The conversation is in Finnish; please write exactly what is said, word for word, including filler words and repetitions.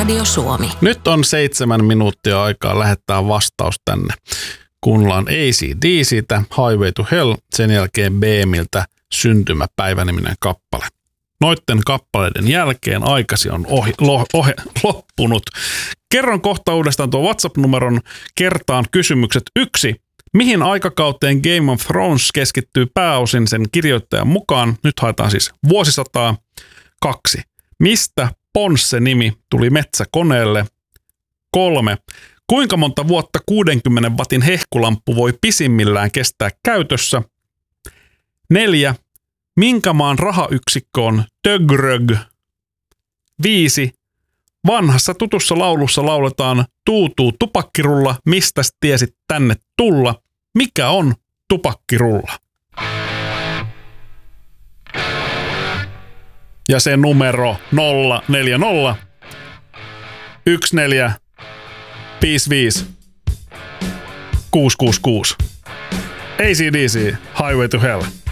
Radio Suomi. Nyt on seitsemän minuuttia aikaa lähettää vastaus tänne. Kuunnellaan A C D C:tä, Highway to Hell, sen jälkeen B M:ltä Syntymäpäivä-niminen kappale. Noitten kappaleiden jälkeen aikasi on ohi, lo, ohe, loppunut. Kerron kohta uudestaan tuon WhatsApp-numeron, kertaan kysymykset. Yksi. Mihin aikakauteen Game of Thrones keskittyy pääosin sen kirjoittajan mukaan? Nyt haetaan siis vuosisataa. Kaksi. Mistä Ponsse-nimi tuli metsäkoneelle? Kolme. Kuinka monta vuotta kuudenkymmenen watin hehkulamppu voi pisimmillään kestää käytössä? Neljä. Minkä maan rahayksikkö on tögrög? Viisi. Vanhassa tutussa laulussa lauletaan tuutuu tupakkirulla, mistäs tiesit tänne tulla? Mikä on tupakkirulla? Ja se numero nolla neljä nolla yksi neljä viisi viisi kuusi kuusi kuusi. A C D C, Highway to Hell.